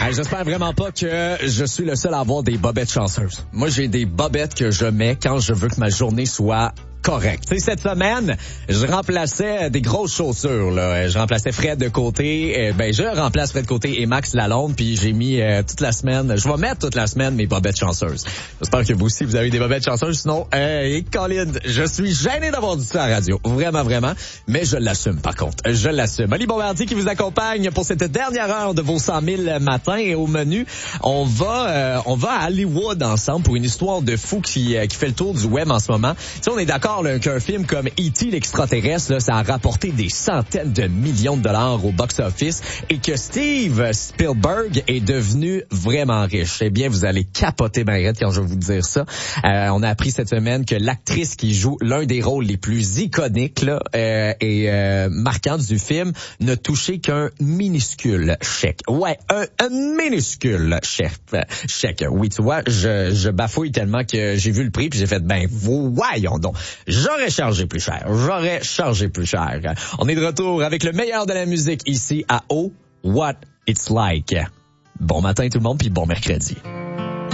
Hey, j'espère vraiment pas que je suis le seul à avoir des bobettes chanceuses. Moi, j'ai des bobettes que je mets quand je veux que ma journée soit correct. Tu sais, cette semaine, je remplaçais des grosses chaussures, là. Je remplaçais Fred de côté. Je remplace Fred de côté et Max Lalonde, puis j'ai mis toute la semaine, je vais mettre toute la semaine mes bobettes chanceuses. J'espère que vous aussi, vous avez des bobettes chanceuses. Sinon, Colin, je suis gêné d'avoir dit ça à la radio. Vraiment, vraiment. Mais je l'assume, par contre. Je l'assume. Ali Bombardier qui vous accompagne pour cette dernière heure de vos 100 000 matins. Et au menu, on va à Hollywood ensemble pour une histoire de fou qui fait le tour du web en ce moment. Tu sais, on est d'accord qu'un film comme E.T. l'extraterrestre, là, ça a rapporté des centaines de millions de dollars au box-office et que Steve Spielberg est devenu vraiment riche. Eh bien, vous allez capoter ben raide quand je vais vous dire ça. On a appris cette semaine que l'actrice qui joue l'un des rôles les plus iconiques là, et marquants du film n'a touché qu'un minuscule chèque. Ouais, un minuscule chèque. Oui, tu vois, je bafouille tellement que j'ai vu le prix puis j'ai fait voyons donc. J'aurais chargé plus cher. On est de retour avec le meilleur de la musique ici à O What It's Like. Bon matin tout le monde puis bon mercredi.